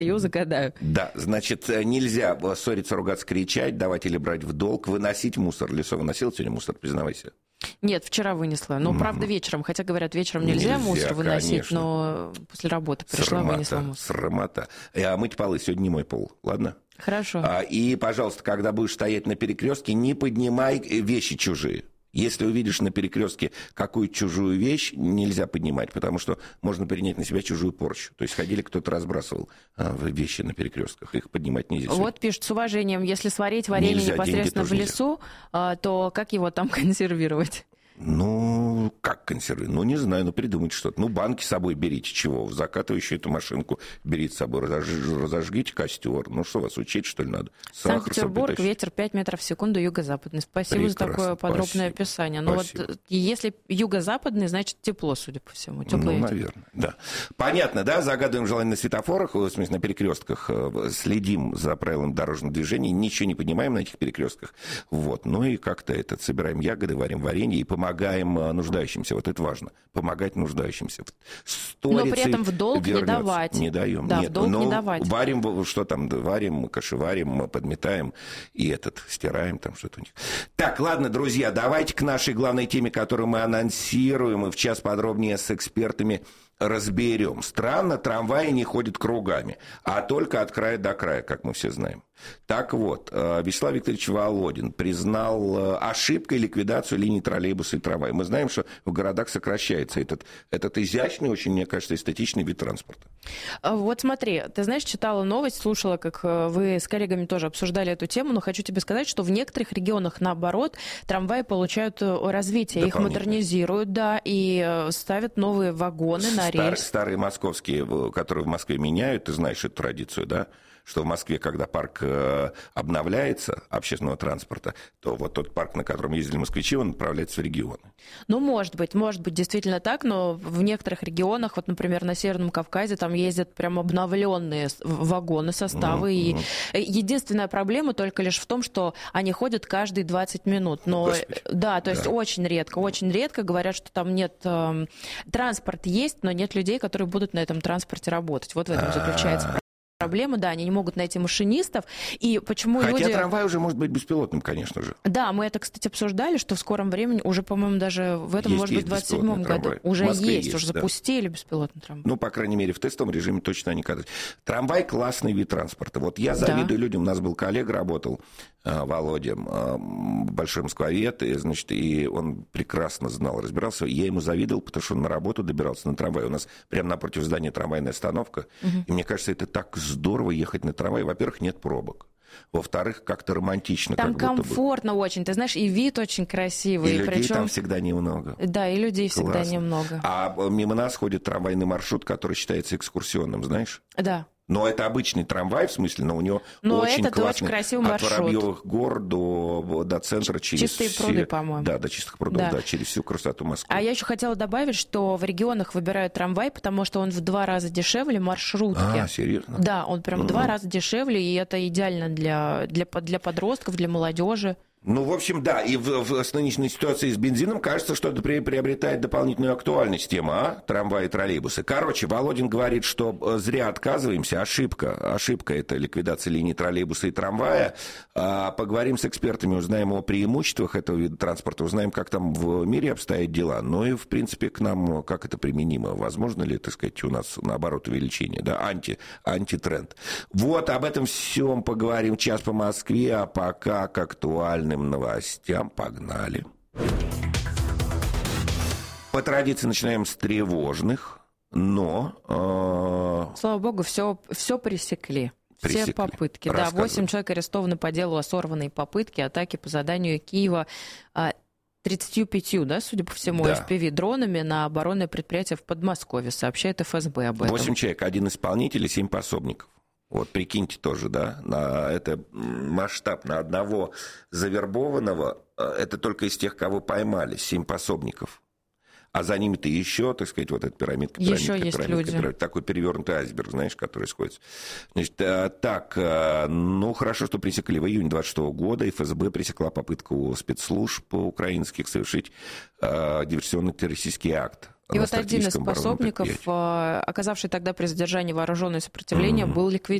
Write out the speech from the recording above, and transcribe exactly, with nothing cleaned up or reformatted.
Ее загадаю. Да, значит, нельзя ссориться, ругаться, кричать, давать или брать в долг, выносить мусор. Лесо выносил сегодня мусор, признавайся? Нет, вчера вынесла. Но, mm-hmm. правда, вечером. Хотя, говорят, вечером нельзя, нельзя мусор выносить, конечно. Но после работы пришла, срамота, вынесла мусор. Срамота. А мыть полы сегодня не мой пол, ладно? Хорошо. А, и, пожалуйста, когда будешь стоять на перекрестке, не поднимай вещи чужие. Если увидишь на перекрестке какую-то чужую вещь, нельзя поднимать, потому что можно перенять на себя чужую порчу. То есть ходили, кто-то разбрасывал а, вещи на перекрестках, их поднимать нельзя. Вот пишут с уважением, если сварить варенье нельзя, непосредственно в лесу, а, то как его там консервировать? Ну, как консервировать? Ну, не знаю, ну, придумайте что-то. Ну, банки с собой берите, чего? В закатывающую эту машинку берите с собой, разож... разожгите костер. Ну, что, вас учить, что ли, надо? Санкт-Петербург, ветер пять метров в секунду, юго-западный. Спасибо Прекрасно, за такое подробное спасибо. описание. Но спасибо. Вот если юго-западный, значит, тепло, судя по всему. Теплый ну, ветер. Наверное, да. Понятно, да? Загадываем желание на светофорах, в смысле, на перекрестках. Следим за правилами дорожного движения, ничего не поднимаем на этих перекрестках. Вот. Ну, и как-то это, собираем ягоды, варим варенье и помогаем Помогаем нуждающимся, вот это важно, помогать нуждающимся. Но при этом в долг вернется. не давать. Не даем, да, нет. в долг но не давать. Варим, что там, варим, кашеварим, подметаем и этот, стираем там что-то у них. Так, ладно, друзья, давайте к нашей главной теме, которую мы анонсируем, и в час подробнее с экспертами разберем. Странно, трамваи не ходят кругами, а только от края до края, как мы все знаем. Так вот, Вячеслав Викторович Володин признал ошибкой ликвидацию линий троллейбуса и трамвая. Мы знаем, что в городах сокращается этот, этот изящный, очень, мне кажется, эстетичный вид транспорта. Вот смотри, ты знаешь, читала новость, слушала, как вы с коллегами тоже обсуждали эту тему, но хочу тебе сказать, что в некоторых регионах, наоборот, трамваи получают развитие, их модернизируют, да, и ставят новые вагоны на Стар, рельс. Старые московские, которые в Москве меняют, ты знаешь эту традицию, да? Что в Москве, когда парк э, обновляется, общественного транспорта, то вот тот парк, на котором ездили москвичи, он направляется в регионы. Ну, может быть, может быть действительно так, но в некоторых регионах, вот, например, на Северном Кавказе, там ездят прям обновленные вагоны, составы. Mm-hmm. И единственная проблема только лишь в том, что они ходят каждые двадцать минут. Но, Господи. да, то есть да. очень редко, очень редко говорят, что там нет... Э, транспорт есть, но нет людей, которые будут на этом транспорте работать. Вот в этом заключается проблема. Проблема, да, они не могут найти машинистов. И почему Хотя люди... трамвай уже может быть беспилотным, конечно же. Да, мы это, кстати, обсуждали, что в скором времени, уже, по-моему, даже в этом, есть, может быть, в двадцать седьмом году уже есть, есть, уже да. запустили беспилотный трамвай. Ну, по крайней мере, в тестовом режиме точно они катают. Трамвай – классный вид транспорта. Вот я завидую да. людям, у нас был коллега, работал, Володя, большой москвовед, и, значит, и он прекрасно знал, разбирался. Я ему завидовал, потому что он на работу добирался на трамвае. У нас прямо напротив здания трамвайная остановка. Угу. И мне кажется, это так здорово ехать на трамвае. Во-первых, нет пробок. Во-вторых, как-то романтично. Там как комфортно будто бы. Очень. Ты знаешь, и вид очень красивый. И, и людей причем... там всегда немного. Да, и людей всегда Классно. немного. А мимо нас ходит трамвайный маршрут, который считается экскурсионным, знаешь? Да. Но это обычный трамвай, в смысле, но у него но очень классный, очень красивый маршрут. От Воробьевых гор до, до центра через... Чистые пруды, по-моему. Да, до Чистых прудов, да. да, через всю красоту Москвы. А я еще хотела добавить, что в регионах выбирают трамвай, потому что он в два раза дешевле маршрутки. А, серьезно? Да, он прям в mm-hmm. два раза дешевле, и это идеально для, для, для подростков, для молодежи. Ну, в общем, да, и в, в, с нынешней ситуацией с бензином, кажется, что это при, приобретает дополнительную актуальность тема, а? Трамваи и троллейбусы. Короче, Володин говорит, что зря отказываемся, ошибка, ошибка это ликвидация линий троллейбуса и трамвая. А, поговорим с экспертами, узнаем о преимуществах этого вида транспорта, узнаем, как там в мире обстоят дела. Ну и, в принципе, к нам, как это применимо, возможно ли, так сказать, у нас, наоборот, увеличение, да, анти, антитренд. Вот, об этом всем поговорим час по Москве, а пока к актуальным новостям погнали. По традиции начинаем с тревожных, но... Э... Слава богу, все, все пресекли. Пресекли. Все попытки. Да, восемь человек арестованы по делу о сорванной попытке атаки по заданию Киева тридцатью пятью, да, судя по всему, да. эф пи ви-дронами на оборонное предприятие в Подмосковье, сообщает эф эс бэ об этом. Восемь человек, один исполнитель и семь пособников. Вот прикиньте тоже, да, на это масштаб на одного завербованного, это только из тех, кого поймали, семь пособников. А за ними-то еще, так сказать, вот эта пирамидка, пирамидка, еще есть пирамидка, люди. пирамидка, такой перевернутый айсберг, знаешь, который сходится. Значит, так, ну, хорошо, что пресекли. В июне двадцать шестого года эф эс бэ пресекла попытку спецслужб украинских совершить диверсионно-террористический акт. И вот один из пособников, оказавший тогда при задержании вооруженное сопротивление, mm-hmm. был ликвидирован.